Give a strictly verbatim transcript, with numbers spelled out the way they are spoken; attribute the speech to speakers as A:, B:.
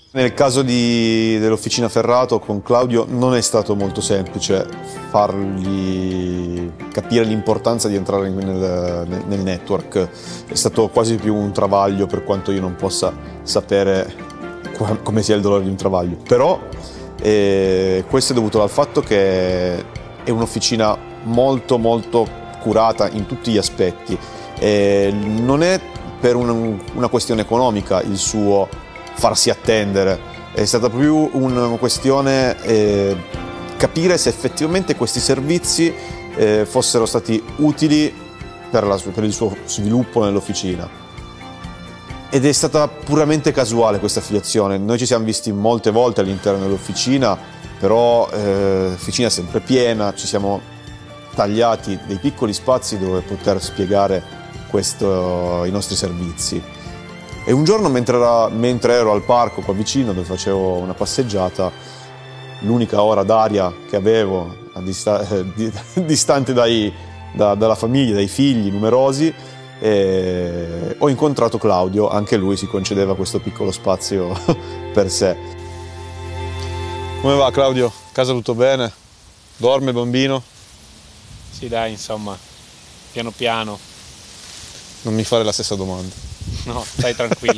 A: Nel caso dell'Officina Ferrato con Claudio non è stato molto semplice fargli capire l'importanza di entrare nel, nel network. È stato quasi più un travaglio, per quanto io non possa sapere come sia il dolore di un travaglio. Però eh, questo è dovuto al fatto che è un'officina molto molto curata in tutti gli aspetti. E non è per un, una questione economica il suo farsi attendere, è stata più una questione eh, capire se effettivamente questi servizi eh, fossero stati utili per, la, per il suo sviluppo nell'officina. Ed è stata puramente casuale questa affiliazione. Noi ci siamo visti molte volte all'interno dell'officina, però eh, l'officina è sempre piena, ci siamo tagliati dei piccoli spazi dove poter spiegare questo, i nostri servizi. E un giorno mentre, era, mentre ero al parco qua vicino dove facevo una passeggiata, l'unica ora d'aria che avevo a dista eh, distante dai, da, dalla famiglia, dai figli numerosi, eh, ho incontrato Claudio. Anche lui si concedeva questo piccolo spazio per sé. Come va Claudio? Casa tutto bene? Dorme bambino?
B: Sì dai, insomma, piano piano.
A: Non mi fare la stessa domanda.
B: No, stai tranquillo.